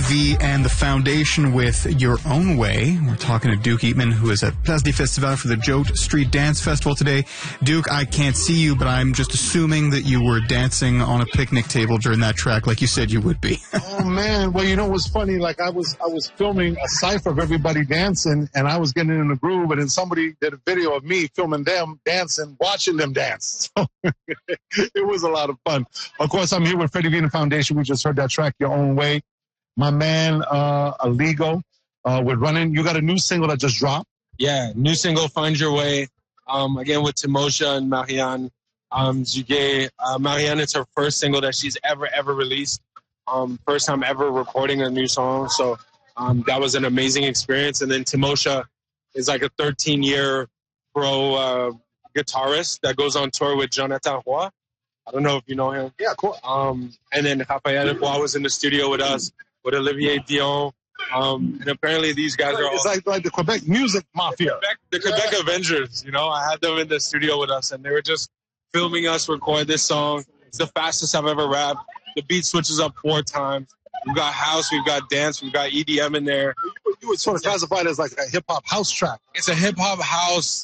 V and the Foundation with Your Own Way. We're talking to Duke Eatman, who is at Place des Festivals for the Jote Street Dance Festival today. Duke, I can't see you, but I'm just assuming that you were dancing on a picnic table during that track like you said you would be. Oh, man. Well, you know what's funny? Like, I was filming a cipher of everybody dancing, and I was getting in the groove, and then somebody did a video of me filming them dancing, watching them dance. So it was a lot of fun. Of course, I'm here with Freddie V and the Foundation. We just heard that track, Your Own Way. My man, Aligo, with Running. You got a new single that just dropped. Yeah, new single, Find Your Way. Again, with Timosha and Marianne Zuguet. Marianne, it's her first single that she's ever released. First time ever recording a new song. So that was an amazing experience. And then Timosha is like a 13-year pro guitarist that goes on tour with Jonathan Roy. I don't know if you know him. Yeah, cool. And then Raphael Roy was in the studio with us, with Olivier Dion. And apparently these guys are all... It's like the Quebec music mafia. The Quebec Avengers, you know. I had them in the studio with us, and they were just filming us record this song. It's the fastest I've ever rapped. The beat switches up 4 times. We've got house, we've got dance, we've got EDM in there. You would sort of classify it as like a hip-hop house track. It's a hip-hop house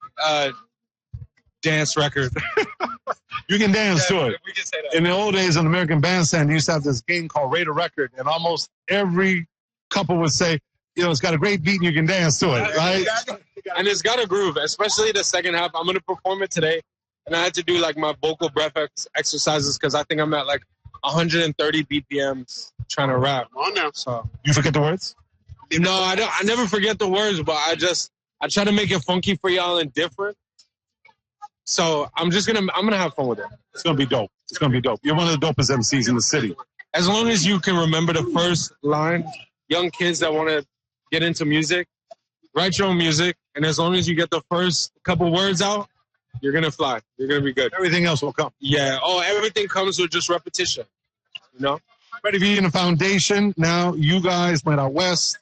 dance record. You can dance to it. We can say that. In the old days, in American Bandstand, they used to have this game called Rate a Record, and almost every couple would say, you know, it's got a great beat and you can dance to it, right? And it's got a groove, especially the second half. I'm going to perform it today, and I had to do like my vocal breath exercises because I think I'm at like 130 BPMs trying to rap. On now. So you forget the words? No, I don't. I never forget the words, but I try to make it funky for y'all and different. So I'm gonna have fun with it. It's gonna be dope. It's gonna be dope. You're one of the dopest MCs in the city. As long as you can remember the first line, young kids that want to get into music, write your own music, and as long as you get the first couple words out, you're gonna fly. You're gonna be good. Everything else will come. Yeah. Oh, everything comes with just repetition. You know. Freddie V and the Foundation. Now you guys went out west,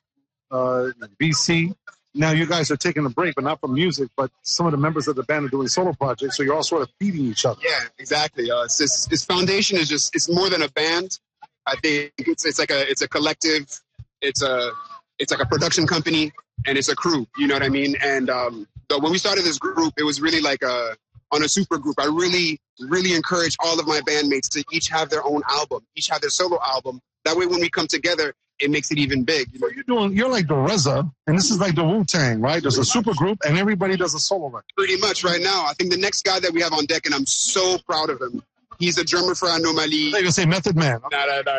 BC. Now you guys are taking a break, but not from music, but some of the members of the band are doing solo projects, so you're all sort of feeding each other. Yeah, exactly. This Foundation is it's more than a band. I think it's a collective. It's like a production company, and it's a crew. You know what I mean? And so when we started this group, it was really like on a super group. I really encourage all of my bandmates to each have their own album, each have their solo album. That way, when we come together, it makes it even big. You know? You're like the RZA, and this is like the Wu-Tang, right? There's a super group, and everybody does a solo record. Pretty much right now. I think the next guy that we have on deck, and I'm so proud of him, he's a drummer for Anomalie. They're going to say Method Man. No.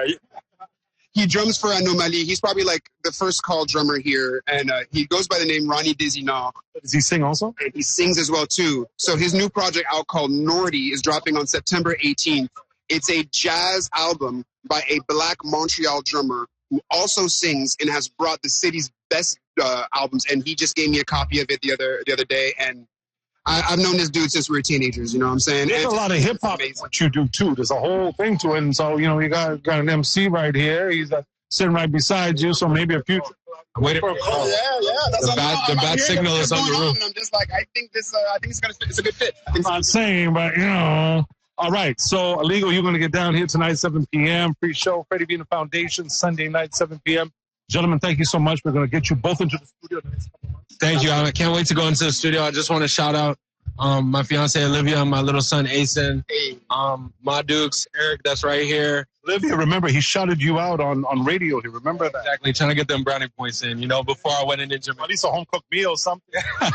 He drums for Anomalie. He's probably like the first call drummer here, and he goes by the name Ronnie Desinard. Does he sing also? And he sings as well, too. So his new project out called Nordy is dropping on September 18th. It's a jazz album by a black Montreal drummer who also sings and has brought the city's best albums. And he just gave me a copy of it the other day. And I've known this dude since we were teenagers, you know what I'm saying? There's a lot of hip-hop in what you do, too. There's a whole thing to it. And so, you know, you got an MC right here. He's sitting right beside you, so maybe a future. Waiting for a call. Yeah. That's the bad signal is on the roof. I'm just like, I think it's gonna fit. It's a good fit. I'm not saying, but, you know. All right, so Aligo, you're going to get down here tonight, 7 p.m. Pre-show, Freddie V and the Foundation, Sunday night, 7 p.m. Gentlemen, thank you so much. We're going to get you both into the studio the next couple months. Thank you. I can't wait to go into the studio. I just want to shout out my fiance Olivia and my little son Asen, my Dukes, Eric, that's right here. Olivia, remember, he shouted you out on radio here. Remember that? Exactly, trying to get them brownie points in, you know, before I went into Jamaica. At least a home-cooked meal or something.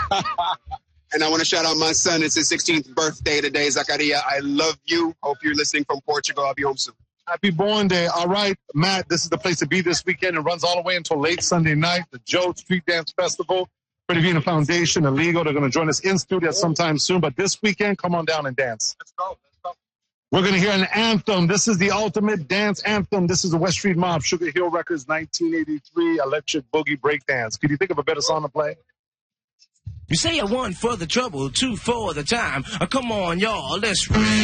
And I want to shout out my son. It's his 16th birthday today, Zakaria. I love you. Hope you're listening from Portugal. I'll be home soon. Happy born day. All right, Matt, this is the place to be this weekend. It runs all the way until late Sunday night. The Jote Street Dance Festival. Freddie V and the Foundation, Aligo, they're going to join us in studio sometime soon. But this weekend, come on down and dance. Let's go. We're going to hear an anthem. This is the ultimate dance anthem. This is the West Street Mob, Sugar Hill Records, 1983, Electric Boogie Breakdance. Could you think of a better song to play? You say 1 for the trouble, 2 for the time. Come on, y'all, let's